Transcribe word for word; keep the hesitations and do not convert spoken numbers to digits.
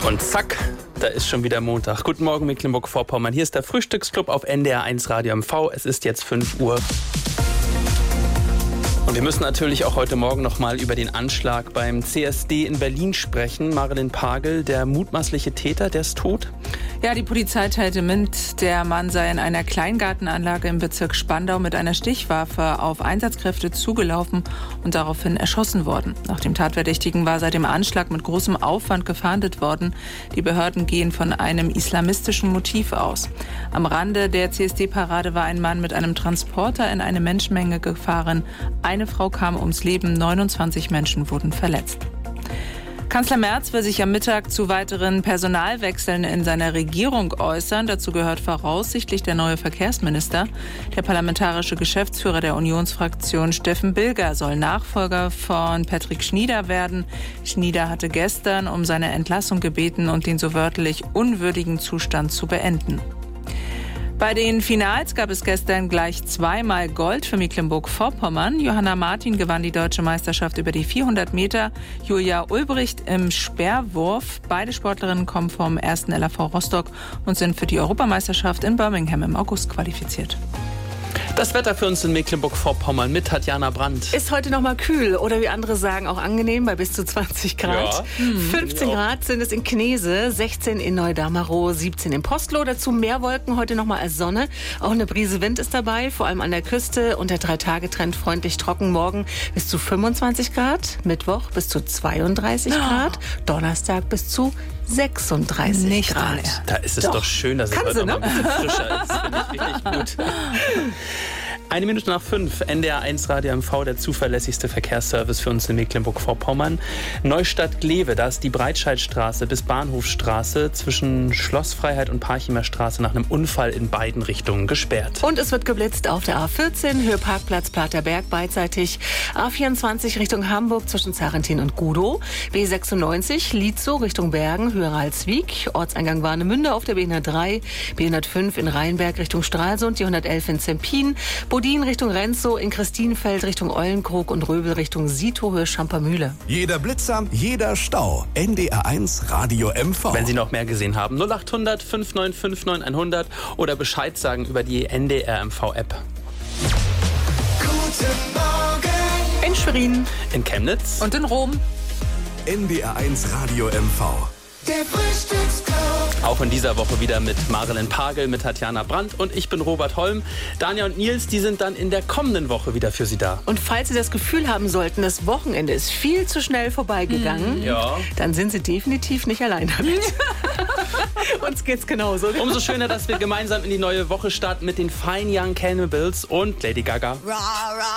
Und zack, da ist schon wieder Montag. Guten Morgen Mecklenburg-Vorpommern. Hier ist der Frühstücksclub auf N D R eins Radio M V. Es ist jetzt fünf Uhr. Und wir müssen natürlich auch heute Morgen noch mal über den Anschlag beim C S D in Berlin sprechen. Marilyn Pagel, der mutmaßliche Täter, der ist tot? Ja, die Polizei teilte mit, der Mann sei in einer Kleingartenanlage im Bezirk Spandau mit einer Stichwaffe auf Einsatzkräfte zugelaufen und daraufhin erschossen worden. Nach dem Tatverdächtigen war seit dem Anschlag mit großem Aufwand gefahndet worden. Die Behörden gehen von einem islamistischen Motiv aus. Am Rande der C S D-Parade war ein Mann mit einem Transporter in eine Menschenmenge gefahren. Eine Frau kam ums Leben, neunundzwanzig Menschen wurden verletzt. Kanzler Merz will sich am Mittag zu weiteren Personalwechseln in seiner Regierung äußern. Dazu gehört voraussichtlich der neue Verkehrsminister. Der parlamentarische Geschäftsführer der Unionsfraktion Steffen Bilger soll Nachfolger von Patrick Schnieder werden. Schnieder hatte gestern um seine Entlassung gebeten und den so wörtlich unwürdigen Zustand zu beenden. Bei den Finals gab es gestern gleich zweimal Gold für Mecklenburg-Vorpommern. Johanna Martin gewann die deutsche Meisterschaft über die vierhundert Meter. Julia Ulbricht im Speerwurf. Beide Sportlerinnen kommen vom ersten L A V Rostock und sind für die Europameisterschaft in Birmingham im August qualifiziert. Das Wetter für uns in Mecklenburg-Vorpommern mit Tatjana Brandt. Ist heute noch mal kühl oder wie andere sagen auch angenehm bei bis zu zwanzig Grad. Ja. fünfzehn Grad sind es in Knese, sechzehn in Neudamerow, siebzehn in Postloh. Dazu mehr Wolken, heute noch mal als Sonne. Auch eine Brise Wind ist dabei, vor allem an der Küste. Und der Drei-Tage-Trend freundlich trocken. Morgen bis zu fünfundzwanzig Grad, Mittwoch bis zu zweiunddreißig Grad, Donnerstag bis zu sechsunddreißig Nicht Grad. alles. Da ist es Doch. doch schön, dass es Kann heute sie, noch mal ein bisschen frischer ist. Finde ich richtig gut. Eine Minute nach fünf, N D R eins Radio M V, der zuverlässigste Verkehrsservice für uns in Mecklenburg-Vorpommern. Neustadt-Glewe, da ist die Breitscheidstraße bis Bahnhofstraße zwischen Schlossfreiheit und Parchimer Straße nach einem Unfall in beiden Richtungen gesperrt. Und es wird geblitzt auf der A vierzehn, Höhe Parkplatz Platerberg beidseitig. A vierundzwanzig Richtung Hamburg zwischen Zarentin und Gudow. B sechsundneunzig, Lietzow Richtung Bergen, Höhe Ralswiek. Ortseingang Warnemünde auf der B hundertdrei. B hundertfünf in Rheinberg Richtung Stralsund, die hundertelf in Zempin. Bodin Richtung Renzow, in Christinfeld Richtung Eulenkrog und Röbel Richtung Sietow, Höhe Schampermühle. Jeder Blitzer, jeder Stau. N D R eins Radio M V. Wenn Sie noch mehr gesehen haben, null acht hundert fünf neun fünf neun hundert oder Bescheid sagen über die N D R M V-App. Guten Morgen. In Schwerin. In Chemnitz. Und in Rom. N D R eins Radio M V. Der Frühstücksclub. Auch in dieser Woche wieder mit Marilyn Pagel, mit Tatjana Brandt und ich bin Robert Holm. Danja und Nils, die sind dann in der kommenden Woche wieder für Sie da. Und falls Sie das Gefühl haben sollten, das Wochenende ist viel zu schnell vorbeigegangen, Ja. dann sind Sie definitiv nicht allein damit. Uns geht's genauso. Umso schöner, dass wir gemeinsam in die neue Woche starten mit den Fine Young Cannibals und Lady Gaga.